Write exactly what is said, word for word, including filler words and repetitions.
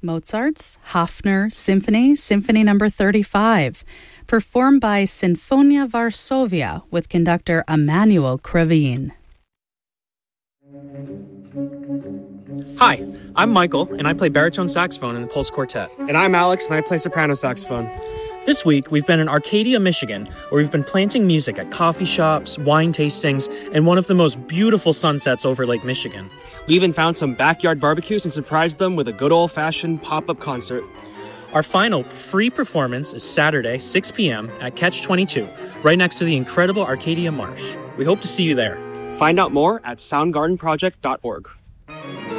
Mozart's Hafner Symphony, Symphony number thirty-five, performed by Sinfonia Varsovia with conductor Emanuel Kravin. Hi, I'm Michael, and I play baritone saxophone in the Pulse Quartet. And I'm Alex, and I play soprano saxophone. This week, we've been in Arcadia, Michigan, where we've been planting music at coffee shops, wine tastings, and one of the most beautiful sunsets over Lake Michigan. We even found some backyard barbecues and surprised them with a good old-fashioned pop-up concert. Our final free performance is Saturday, six p.m. at Catch twenty-two, right next to the incredible Arcadia Marsh. We hope to see you there. Find out more at sound garden project dot org.